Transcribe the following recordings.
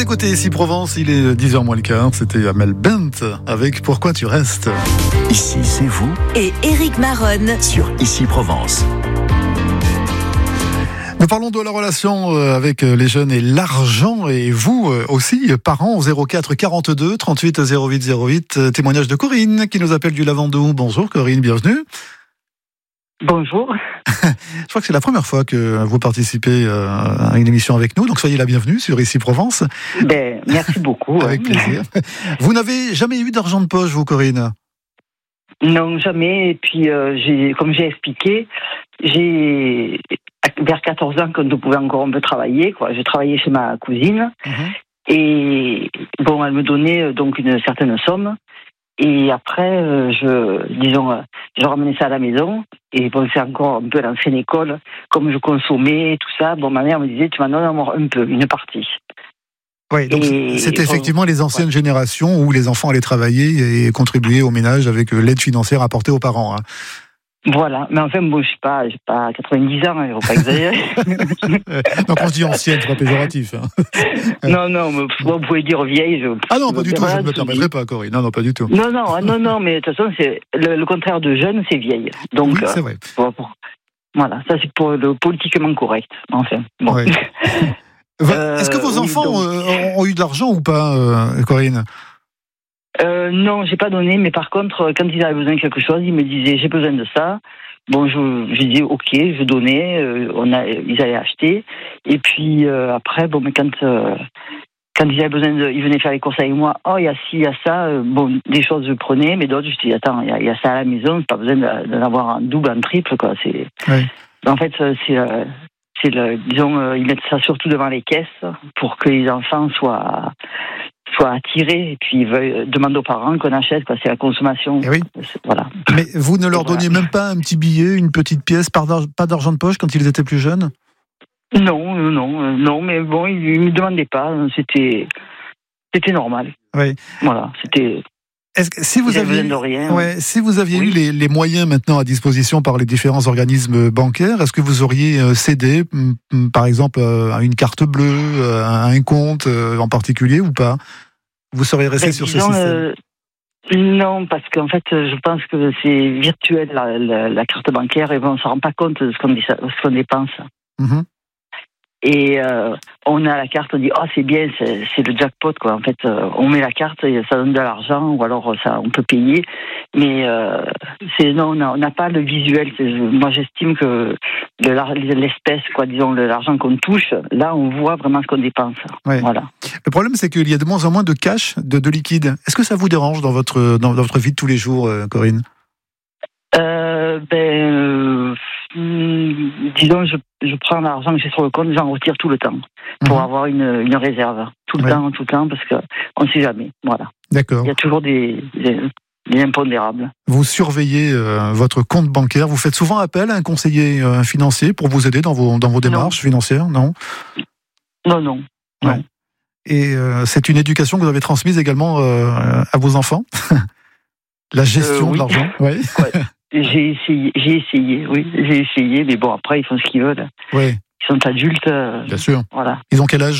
écoutez ici Provence, il est 10h moins le quart, c'était Amel Bent avec Pourquoi tu restes. Ici c'est vous et Éric Maronne sur Ici Provence. Nous parlons de la relation avec les jeunes et l'argent, et vous aussi, parents, au 04 42 38 08 08. Témoignage de Corinne qui nous appelle du Lavandou. Bonjour Corinne, bienvenue. Bonjour. Je crois que c'est la première fois que vous participez à une émission avec nous, donc soyez la bienvenue sur Ici Provence. Merci beaucoup. Avec plaisir. Vous n'avez jamais eu d'argent de poche, vous Corinne ? Non, jamais. Et puis, comme j'ai expliqué, j'ai vers 14 ans, quand on pouvait encore un peu travailler, je travaillais chez ma cousine. Et bon, elle me donnait donc une certaine somme. Et après, je ramenais ça à la maison. Et bon, c'est encore un peu l'ancienne école. Comme je consommais, tout ça, bon, ma mère me disait, tu m'en donnes un peu, une partie. Oui, donc c'était effectivement les anciennes générations où les enfants allaient travailler et contribuer au ménage avec l'aide financière apportée aux parents. Hein. Voilà, mais enfin, bon, j'ai pas 90 ans, il ne faut pas exagérer. Donc quand je dis ancienne, c'est pas péjoratif. Hein. Non, mais vous pouvez dire vieille. Ah non, pas du tout, je ne me permettrai pas, Corinne. Non, pas du tout. Non, mais de toute façon, c'est le contraire de jeune, c'est vieille. Donc, oui, c'est vrai. Voilà, ça c'est pour le politiquement correct. Enfin, bon. Ouais. Est-ce que vos enfants ont eu de l'argent ou pas, Corinne ? Non, j'ai pas donné, mais par contre, quand ils avaient besoin de quelque chose, ils me disaient j'ai besoin de ça. Bon, je dis ok, je donnais. Ils allaient acheter. Et puis après, bon, mais quand ils avaient besoin ils venaient faire les courses avec moi. Oh, il y a ci, il y a ça. Bon, des choses je prenais, mais d'autres je dis attends, il y a ça à la maison, pas besoin d'en avoir un double, un triple, quoi. C'est. Oui. En fait, disons, ils mettent ça surtout devant les caisses pour que les enfants soient attirés et puis ils demandent aux parents qu'on achète, quoi. C'est la consommation. Oui. Voilà. Mais vous ne leur donniez même pas un petit billet, une petite pièce, pas d'argent de poche quand ils étaient plus jeunes ? Non, mais bon, ils me demandaient pas. C'était normal. Oui. Voilà, c'était. Si vous aviez eu les moyens maintenant à disposition par les différents organismes bancaires, est-ce que vous auriez cédé, par exemple, à une carte bleue, à un compte en particulier ou pas ? Vous seriez resté sur ce système ? Non, parce qu'en fait, je pense que c'est virtuel la carte bancaire et on ne se rend pas compte de ce qu'on dépense. Mm-hmm. Et on a la carte, on dit c'est bien, c'est le jackpot, quoi. En fait, on met la carte et ça donne de l'argent, ou alors on peut payer. Mais on n'a pas le visuel. Moi, j'estime que l'espèce, quoi, disons, l'argent qu'on touche, là, on voit vraiment ce qu'on dépense. Ouais. Voilà. Le problème, c'est qu'il y a de moins en moins de cash, de liquide. Est-ce que ça vous dérange dans votre vie de tous les jours, Corinne ? Disons, je prends l'argent que j'ai sur le compte, j'en retire tout le temps pour avoir une réserve tout le temps, parce que on ne sait jamais. Voilà. D'accord. Il y a toujours des impondérables. Vous surveillez votre compte bancaire. Vous faites souvent appel à un conseiller financier pour vous aider dans vos démarches financières, non ? Non. Ouais. Et c'est une éducation que vous avez transmise également à vos enfants ? La gestion de l'argent. Ouais. J'ai essayé, mais bon, après, ils font ce qu'ils veulent. Oui. Ils sont adultes. Bien sûr. Voilà. Ils ont quel âge ?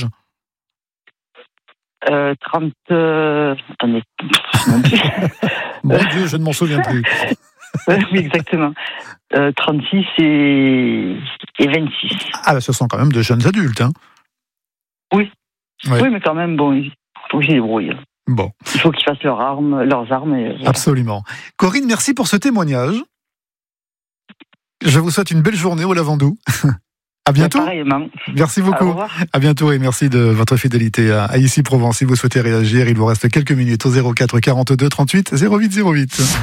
30... Attendez. Mon Dieu, je ne m'en souviens plus. Oui, exactement. 36 et 26. Ah, ce sont quand même de jeunes adultes, hein ? Oui. Ouais. Oui, mais quand même, bon, il faut qu'ils se débrouillent. Bon. Il faut qu'ils fassent leurs armes. Et voilà. Absolument. Corinne, merci pour ce témoignage. Je vous souhaite une belle journée au Lavandou. À bientôt. Pareillement. Merci beaucoup. Au revoir. À bientôt et merci de votre fidélité à Ici Provence. Si vous souhaitez réagir, il vous reste quelques minutes au 04 42 38 08 08.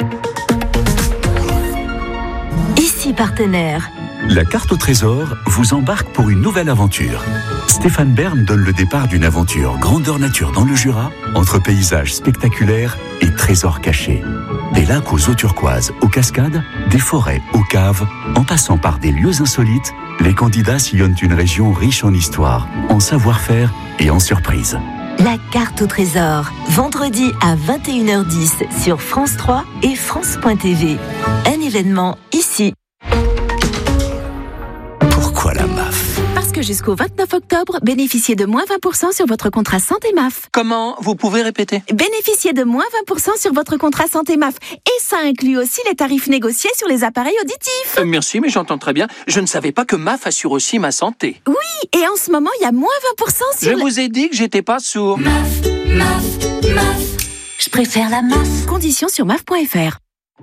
Ici Partenaire. La carte au trésor vous embarque pour une nouvelle aventure. Stéphane Bern donne le départ d'une aventure grandeur nature dans le Jura, entre paysages spectaculaires et trésors cachés. Des lacs aux eaux turquoises, aux cascades, des forêts aux caves, en passant par des lieux insolites, les candidats sillonnent une région riche en histoire, en savoir-faire et en surprises. La carte au trésor, vendredi à 21h10 sur France 3 et France.tv. Un événement ici. Pourquoi la MAF ? Parce que que jusqu'au 29 octobre, bénéficiez de moins 20% sur votre contrat santé MAF. Comment ? Vous pouvez répéter ? Bénéficiez de moins 20% sur votre contrat santé MAF. Et ça inclut aussi les tarifs négociés sur les appareils auditifs. Merci, mais j'entends très bien. Je ne savais pas que MAF assure aussi ma santé. Oui, et en ce moment, il y a moins 20% sur... Je vous ai dit que j'étais pas sourd. MAF. Je préfère la MAF. Conditions sur MAF.fr.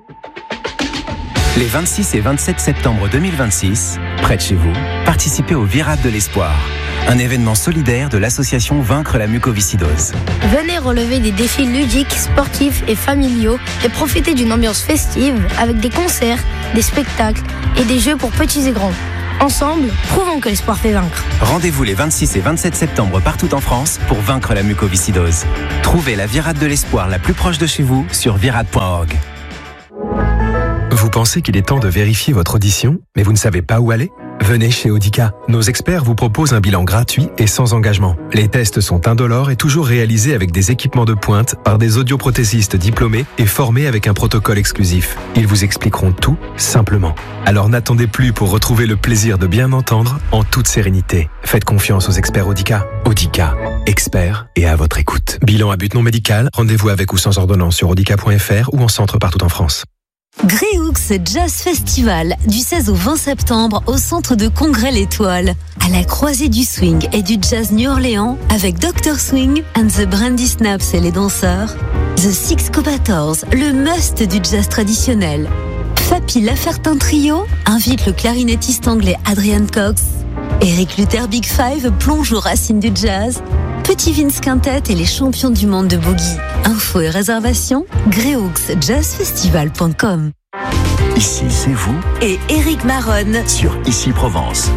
Les 26 et 27 septembre 2026, près de chez vous, participez au Virade de l'Espoir, un événement solidaire de l'association Vaincre la mucoviscidose. Venez relever des défis ludiques, sportifs et familiaux et profitez d'une ambiance festive avec des concerts, des spectacles et des jeux pour petits et grands. Ensemble, prouvons que l'espoir fait vaincre. Rendez-vous les 26 et 27 septembre partout en France pour vaincre la mucoviscidose. Trouvez la Virade de l'Espoir la plus proche de chez vous sur virade.org. Vous pensez qu'il est temps de vérifier votre audition, mais vous ne savez pas où aller ? Venez chez Audica. Nos experts vous proposent un bilan gratuit et sans engagement. Les tests sont indolores et toujours réalisés avec des équipements de pointe par des audioprothésistes diplômés et formés avec un protocole exclusif. Ils vous expliqueront tout simplement. Alors n'attendez plus pour retrouver le plaisir de bien entendre en toute sérénité. Faites confiance aux experts Audica. Audica, experts et à votre écoute. Bilan à but non médical, rendez-vous avec ou sans ordonnance sur audica.fr ou en centre partout en France. Greyhoux Jazz Festival, du 16 au 20 septembre au centre de congrès L'Étoile. À la croisée du swing et du jazz New Orleans avec Dr. Swing and the Brandy Snaps et les danseurs. The Six Cobators, le must du jazz traditionnel. Fapi Lafertin Trio invite le clarinettiste anglais Adrian Cox. Eric Luther Big Five plonge aux racines du jazz. Petit Vince Quintet et les champions du monde de boogie. Infos et réservations, greyhouxjazzfestival.com. Ici, c'est vous Et Éric Maronne sur Ici Provence.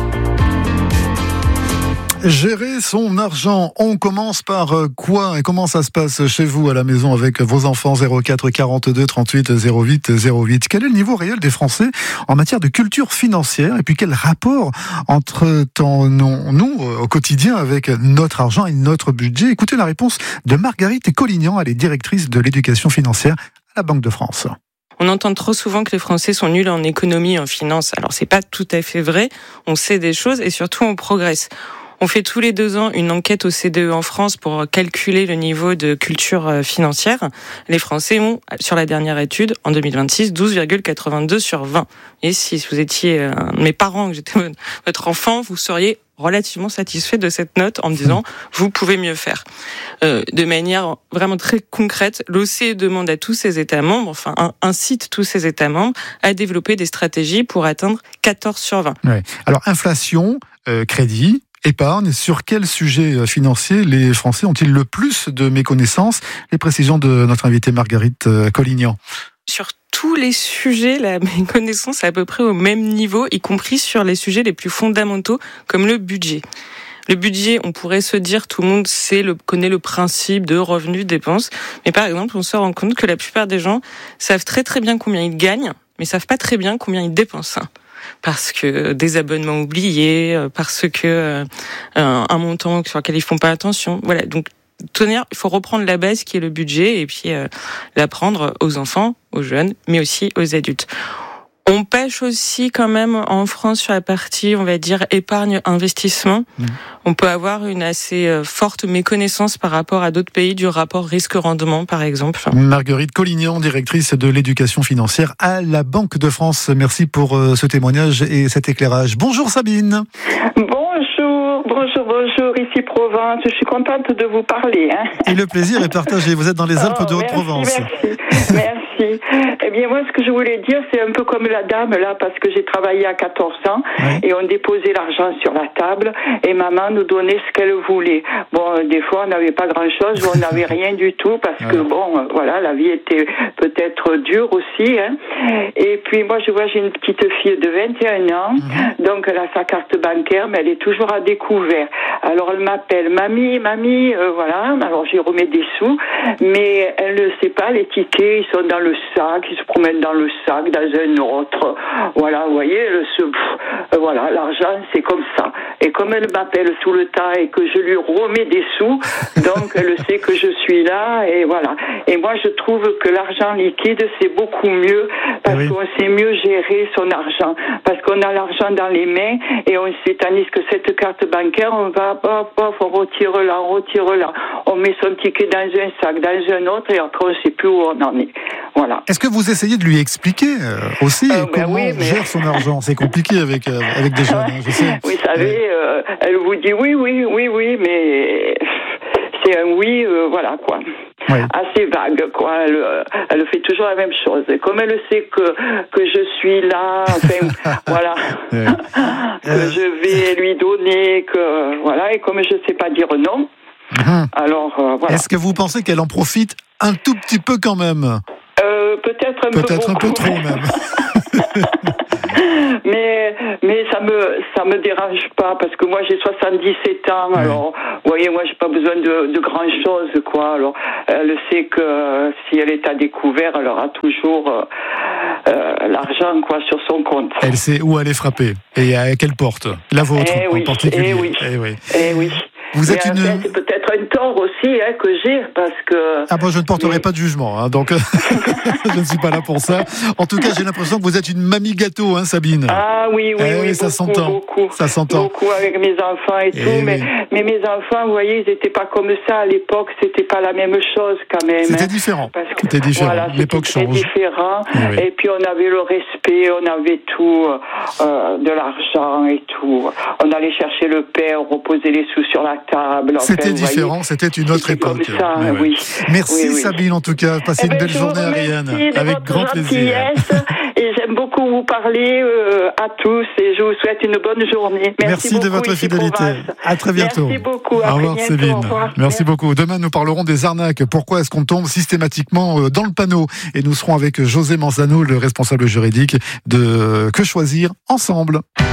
Gérer son argent, on commence par quoi et comment ça se passe chez vous à la maison avec vos enfants? 04 42 38 08 08. Quel est le niveau réel des Français en matière de culture financière et puis quel rapport nous au quotidien avec notre argent et notre budget? Écoutez la réponse de Marguerite Collignan, elle est directrice de l'éducation financière à la Banque de France. On entend trop souvent que les Français sont nuls en économie, en finance. Alors c'est pas tout à fait vrai, on sait des choses et surtout on progresse. On fait tous les 2 ans une enquête au CDE en France pour calculer le niveau de culture financière. Les Français ont, sur la dernière étude, en 2026, 12,82 sur 20. Et si vous étiez mes parents, que j'étais votre enfant, vous seriez relativement satisfait de cette note en me disant vous pouvez mieux faire. De manière vraiment très concrète, l'OCDE demande à tous ses États membres, enfin incite tous ses États membres à développer des stratégies pour atteindre 14 sur 20. Ouais. Alors inflation, crédit, épargne, sur quel sujet financier les Français ont-ils le plus de méconnaissances? Les précisions de notre invitée Marguerite Collignan. Sur tous les sujets, la méconnaissance est à peu près au même niveau, y compris sur les sujets les plus fondamentaux, comme le budget. Le budget, on pourrait se dire, tout le monde connaît le principe de revenus, dépenses, mais par exemple, on se rend compte que la plupart des gens savent très très bien combien ils gagnent, mais savent pas très bien combien ils dépensent. Parce que des abonnements oubliés, parce que un montant sur lequel ils font pas attention. Voilà, donc il faut reprendre la base qui est le budget et puis l'apprendre aux enfants, aux jeunes, mais aussi aux adultes. On pêche aussi quand même en France sur la partie, on va dire, épargne-investissement. On peut avoir une assez forte méconnaissance par rapport à d'autres pays du rapport risque-rendement, par exemple. Marguerite Collignan, directrice de l'éducation financière à la Banque de France. Merci pour ce témoignage et cet éclairage. Bonjour Sabine. Bonjour, ici Provence. Je suis contente de vous parler. Et le plaisir est partagé. Vous êtes dans les Alpes de Haute-Provence. Merci. Eh bien, moi, ce que je voulais dire, c'est un peu comme la dame, là, parce que j'ai travaillé à 14 ans, et on déposait l'argent sur la table, et maman nous donnait ce qu'elle voulait. Bon, des fois, on n'avait pas grand-chose, ou on n'avait rien du tout, parce que, bon, voilà, la vie était peut-être dure aussi, hein. Et puis, moi, j'ai une petite fille de 21 ans, donc elle a sa carte bancaire, mais elle est toujours à découvert. Alors, elle m'appelle, mamie, voilà, alors j'y remets des sous, mais elle ne sait pas, les tickets, ils sont dans le le sac, il se promène dans le sac, dans un autre. Voilà, vous voyez, voilà, l'argent, c'est comme ça. Et comme elle m'appelle tout le temps et que je lui remets des sous, donc elle sait que je suis là, et voilà. Et moi, je trouve que l'argent liquide, c'est beaucoup mieux, parce qu'on sait mieux gérer son argent, parce qu'on a l'argent dans les mains, et on sait, tandis que cette carte bancaire, on va, on retire là, on met son ticket dans un sac, dans un autre, et après, on ne sait plus où on en est. Voilà. Est-ce que vous essayez de lui expliquer aussi comment on gère son argent? C'est compliqué avec des jeunes, je sais. Vous savez, elle vous dit oui, mais c'est un oui, voilà, quoi. Oui. Assez vague, quoi. Elle fait toujours la même chose. Et comme elle sait que je suis là, enfin, voilà, que je vais lui donner, voilà, et comme je sais pas dire non, alors, voilà. Est-ce que vous pensez qu'elle en profite un tout petit peu quand même? Peut-être un peu trop même. mais ça me dérange pas, parce que moi j'ai 77 ans, alors vous voyez, moi j'ai pas besoin de grand chose, quoi. Alors elle sait que si elle est à découvert, elle aura toujours l'argent, quoi, sur son compte. Elle sait où aller frapper et à quelle porte? La vôtre en particulier. Oui. Vous êtes c'est peut-être un tort aussi que j'ai, parce que... Ah bon, je ne porterai pas de jugement, donc je ne suis pas là pour ça. En tout cas, j'ai l'impression que vous êtes une mamie gâteau, Sabine. Ah oui, ça s'entend. Beaucoup. Ça s'entend. Beaucoup avec mes enfants et tout, mais mes enfants, vous voyez, ils n'étaient pas comme ça à l'époque, c'était pas la même chose quand même. C'était différent. C'était différent. Voilà, l'époque change. C'était différent, et puis on avait le respect, on avait tout, de l'argent et tout. On allait chercher le pain, on reposait les sous sur la table. C'était différent, c'était une autre époque. Comme ça, oui. Merci Sabine, en tout cas. Passez une belle journée à Ariane. Avec grand plaisir. Et j'aime beaucoup vous parler à tous, et je vous souhaite une bonne journée. Merci de votre fidélité. À très bientôt. Merci beaucoup. Au revoir Sabine. Merci beaucoup. Demain, nous parlerons des arnaques. Pourquoi est-ce qu'on tombe systématiquement dans le panneau? Et nous serons avec José Manzano, le responsable juridique de Que Choisir Ensemble.